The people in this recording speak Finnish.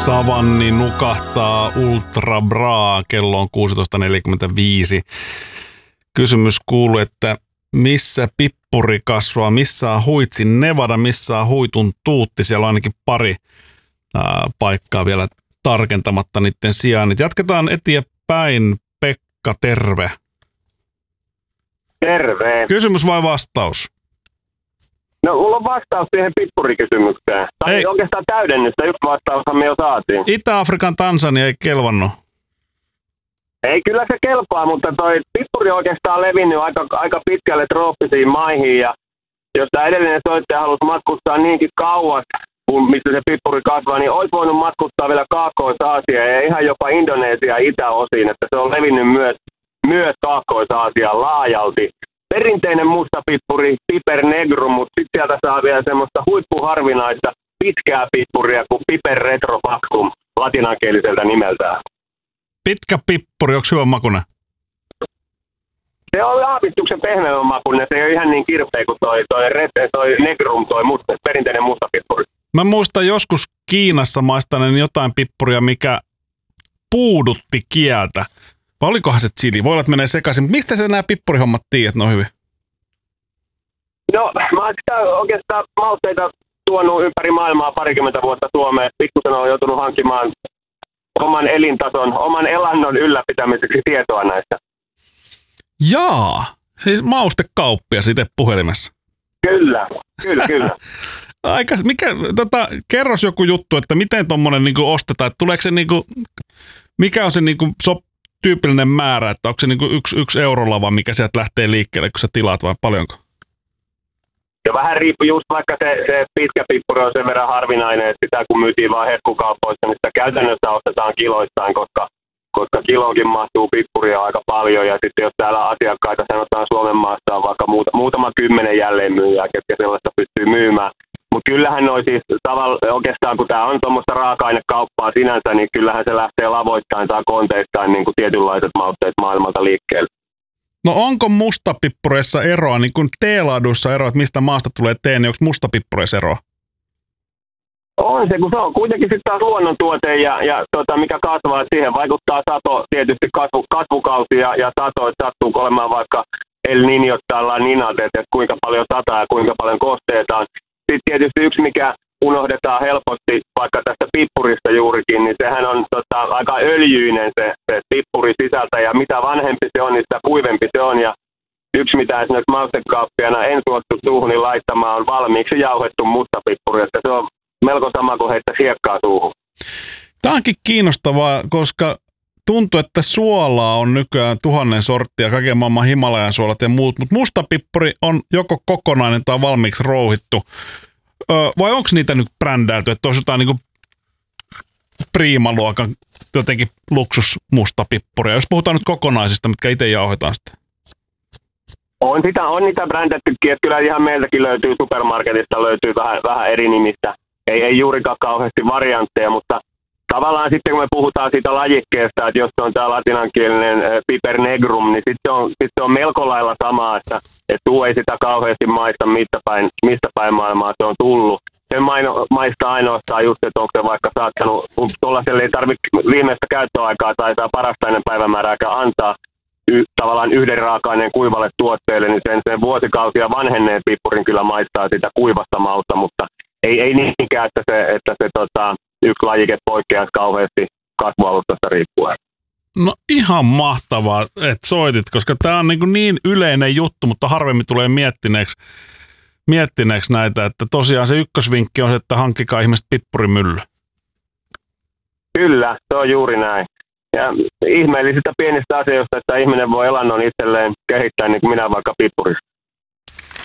Savanni nukahtaa Ultra Bra, kello on 16.45. Kysymys kuuluu, että missä pippuri kasvaa, missä on Huitsin Nevada, missä on Huitun Tuutti. Siellä on ainakin pari paikkaa vielä tarkentamatta niiden sijainnit. Jatketaan eteenpäin. Pekka, terve. Terve. Kysymys vai vastaus? No, mulla on vastaus siihen pippurikysymykseen. Tai ei oikeastaan täydennystä, yksi vastaushan me jo saatiin. Itä-Afrikan Tansania ei kelvannut. Ei, kyllä se kelpaa, mutta toi pippuri on oikeastaan levinnyt aika pitkälle trooppisiin maihin. Ja jos tämä edellinen soittaja halusi matkustaa niinkin kauas, mistä se pippuri kasvaa, niin olisi voinut matkustaa vielä Kaakkois-Aasiaan ja ihan jopa Indonesian itäosiin, että se on levinnyt myös Kaakkois-Aasiaan laajalti. Perinteinen musta pippuri, Piper negrum, mutta sitten sieltä saa vielä semmoista huippuharvinaista pitkää pippuria kuin Piper retrofactum latinankieliseltä nimeltään. Pitkä pippuri, onko hyvä makuinen? Se on aavistuksen pehmeämmän makuinen, se ei ole ihan niin kirpeä kuin toi negrum, perinteinen musta pippuri. Mä muistan joskus Kiinassa maistaneen jotain pippuria, mikä puudutti kieltä. Vai olikohan se chili? Voi olla, että menee sekaisin. Mistä sä nämä pippurihommat tiedät, että ne on hyvin? No, mä oon sitä oikeastaan mausteita tuonut ympäri maailmaa parikymmentä vuotta Suomeen. Pikkusen on joutunut hankkimaan oman elintason, oman elannon ylläpitämiseksi tietoa näistä. Jaa, siis maustekauppias itse puhelimessa. Kyllä. Kerros joku juttu, että miten tommonen niinku ostetaan, että tuleeko se niinku, mikä on se niinku tyypillinen määrä, että onko se niinku yksi eurolava, mikä sieltä lähtee liikkeelle, kun sä tilaat vai paljonko? Ja vähän riippuu just vaikka se pitkä pippuri on sen verran harvinainen, että sitä kun myytiin vaan herkkukaupoissa, niin sitä käytännössä ostetaan kiloistaan, koska kiloonkin mahtuu pippuria aika paljon. Ja sitten jos täällä asiakkaita sanotaan Suomen maassa on vaikka muutama 10 jälleenmyyjää, ketkä sellaista pystyy myymään. Mutta kyllähän on siis oikeastaan, kun tämä on tuommoista raaka-ainekauppaa sinänsä, niin kyllähän se lähtee lavoittain tai konteistaan niin kuin tietynlaiset mausteet maailmalta liikkeelle. No onko mustapippureissa eroa, niin kuin teelaaduissa eroa, että mistä maasta tulee tee, niin onko mustapippureissa eroa? On se, kun se on kuitenkin sitten taas luonnontuote ja mikä kasvaa, että siihen vaikuttaa sato, tietysti kasvukausi ja sato, että sattuu olemaan vaikka El Niñot tai La Ninat, että kuinka paljon sataa ja kuinka paljon kosteetaan. Sitten tietysti yksi, mikä unohdetaan helposti vaikka tästä pippurista juurikin, niin sehän on aika öljyinen se pippuri sisältä, ja mitä vanhempi se on, niin sitä kuivempi se on, ja yksi, mitä esimerkiksi maustekauppiana en suostu suuhuni laittamaan, on valmiiksi jauhettu mustapippuri, että se on melko sama kuin heittää hiekkaa suuhun. Tämä onkin kiinnostavaa, koska tuntuu, että suolaa on nykyään 1000 sorttia, kaiken maailman Himalajan suolat ja muut, mutta mustapippuri on joko kokonainen tai valmiiksi rouhittu. Vai onko niitä nyt brändäyty, että olisi jotain niin priimaluokan jotenkin luksusmustapippuria, jos puhutaan nyt kokonaisista, mitkä itse jauhetaan sitten? On niitä brändättykin, että kyllä ihan meiltäkin löytyy supermarketista, löytyy vähän eri nimistä. Ei juurikaan kauheasti variantteja, mutta tavallaan sitten kun me puhutaan siitä lajikkeesta, että jos on tämä latinankielinen Piper negrum, niin sitten se on melko lailla sama, että tuo ei sitä kauheasti maista, mistä päin maailmaa se on tullut. Se maistaa ainoastaan just, että onko se vaikka saattanut, tuollaiselle ei tarvitse viimeistä käyttöaikaa tai saa parasta ennen päivämäärääkään antaa tavallaan yhden raaka-aineen kuivalle tuotteelle, niin sen vuosikausia vanhenneen pippurin kyllä maistaa sitä kuivasta mausta, mutta ei niinkään, että se yksi lajike poikkeaisi kauheasti kasvualustasta riippuen. No ihan mahtavaa, että soitit, koska tämä on niin yleinen juttu, mutta harvemmin tulee miettineeksi näitä, että tosiaan se ykkösvinkki on se, että hankkikaa ihmiset pippurimylly. Kyllä, se on juuri näin. Ja ihmeellisistä pienistä asioista, että ihminen voi elannon itselleen kehittää niin kuin minä vaikka pippurista.